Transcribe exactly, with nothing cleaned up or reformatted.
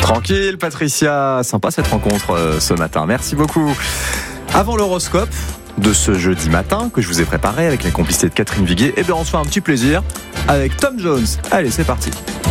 Tranquille, Patricia. Sympa cette rencontre euh, ce matin. Merci beaucoup. Avant l'horoscope de ce jeudi matin que je vous ai préparé avec la complicité de Catherine Viguier, eh bien on se fait un petit plaisir avec Tom Jones. Allez, c'est parti.